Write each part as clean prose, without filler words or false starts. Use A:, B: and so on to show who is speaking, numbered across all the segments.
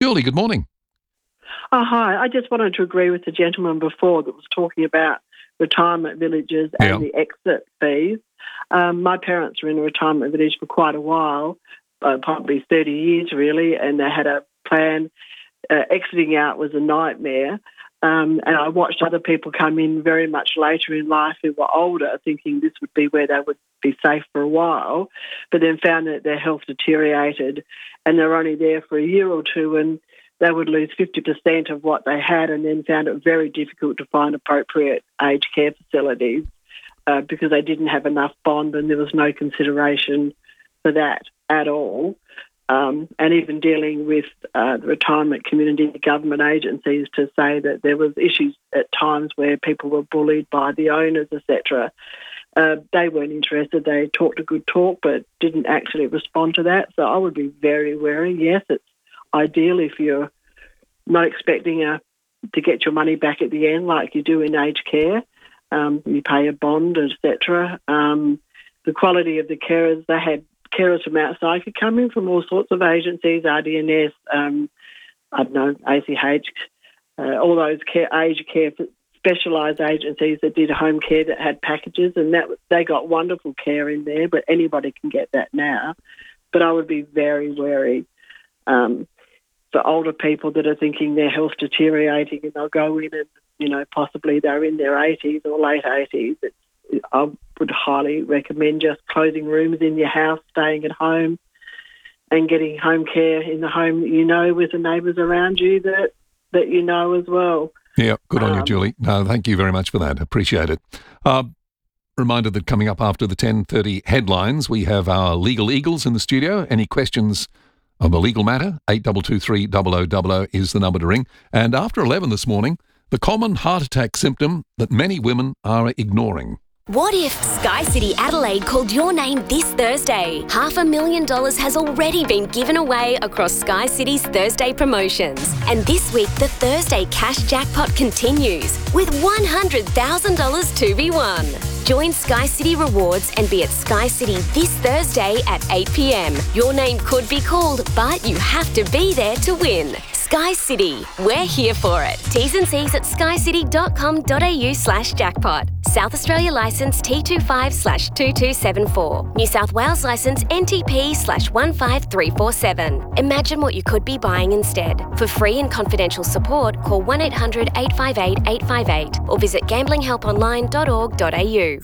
A: Julie, good morning.
B: Oh, hi. I just wanted to agree with the gentleman before that was talking about retirement villages and the exit fees. My parents were in a retirement village for quite a while, probably 30 years really, and they had a plan. Exiting out was a nightmare. And I watched other people come in very much later in life who were older, thinking this would be where they would be safe for a while, but then found that their health deteriorated and they were only there for a year or two and they would lose 50% of what they had, and then found it very difficult to find appropriate aged care facilities because they didn't have enough bond and there was no consideration for that at all. And even dealing with the retirement community government agencies to say that there was issues at times where people were bullied by the owners, etc. They weren't interested. They talked a good talk but didn't actually respond to that. So I would be very wary. Yes, it's ideal if you're not expecting to get your money back at the end like you do in aged care. You pay a bond, etc. The quality of the carers, they had carers from outside could come in from all sorts of agencies, RDNS, ACH, all those aged care specialised agencies that did home care that had packages, and they got wonderful care in there, but anybody can get that now. But I would be very wary for older people that are thinking their health deteriorating and they'll go in and, possibly they're in their 80s or late 80s. I would highly recommend just closing rooms in your house, staying at home and getting home care in the home that with the neighbours around you that you know as well.
A: Yeah, good on you, Julie. No, thank you very much for that. Appreciate it. Reminder that coming up after the 10:30 headlines, we have our Legal Eagles in the studio. Any questions on the legal matter? 8223 0000 is the number to ring. And after 11 this morning, the common heart attack symptom that many women are ignoring.
C: What if Sky City Adelaide called your name this Thursday? $500,000 has already been given away across Sky City's Thursday promotions. And this week, the Thursday cash jackpot continues with $100,000 to be won. Join Sky City Rewards and be at Sky City this Thursday at 8 p.m. Your name could be called, but you have to be there to win. Sky City, we're here for it. T's and C's at skycity.com.au/jackpot. South Australia licence T25/2274. New South Wales licence NTP/15347. Imagine what you could be buying instead. For free and confidential support, call 1800 858 858 or visit gamblinghelponline.org.au.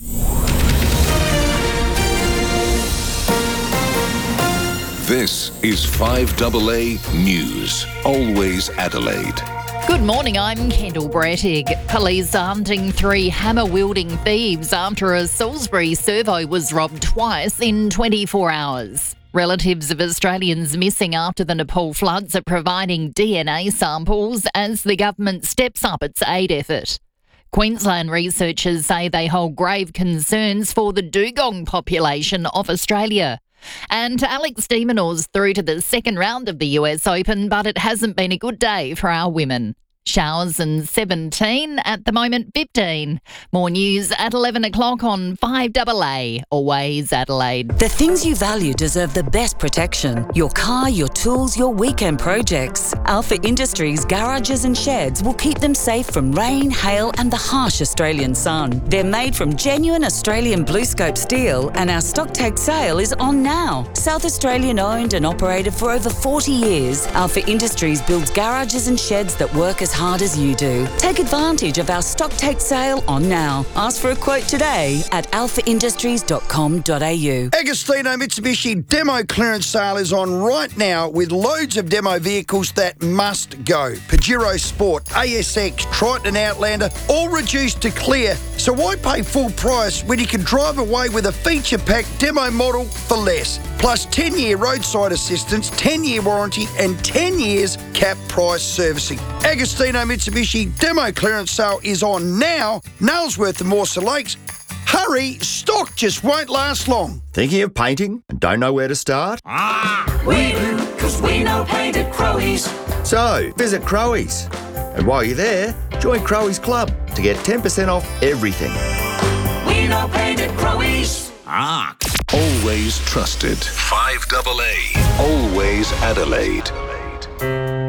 D: This is 5AA News, always Adelaide.
E: Good morning, I'm Kendall Brettig. Police are hunting 3 hammer-wielding thieves after a Salisbury servo was robbed twice in 24 hours. Relatives of Australians missing after the Nepal floods are providing DNA samples as the government steps up its aid effort. Queensland researchers say they hold grave concerns for the dugong population of Australia. And Alex de Minaur's through to the second round of the US Open, but it hasn't been a good day for our women. Showers and 17, at the moment 15. More news at 11 o'clock on 5AA, always Adelaide.
F: The things you value deserve the best protection. Your car, your tools, your weekend projects. Alpha Industries garages and sheds will keep them safe from rain, hail and the harsh Australian sun. They're made from genuine Australian BlueScope steel and our stock take sale is on now. South Australian owned and operated for over 40 years, Alpha Industries builds garages and sheds that work as hard as you do. Take advantage of our stock take sale on now. Ask for a quote today at alphaindustries.com.au.
G: Agostino Mitsubishi demo clearance sale is on right now with loads of demo vehicles that must go. Pajero Sport, ASX, Triton and Outlander, all reduced to clear. So why pay full price when you can drive away with a feature-packed demo model for less? Plus 10-year roadside assistance, 10-year warranty and 10 years cap price servicing. Agostino Mitsubishi demo clearance sale is on now. Nailsworth and Morsa Lakes. Hurry, stock just won't last long.
H: Thinking of painting and don't know where to start?
I: We do, because we know paint at Crowies.
H: So, visit Crowies. And while you're there, join Crowies Club to get 10% off everything.
I: We know paint at Crowies.
D: Always trusted. 5AA, always Adelaide.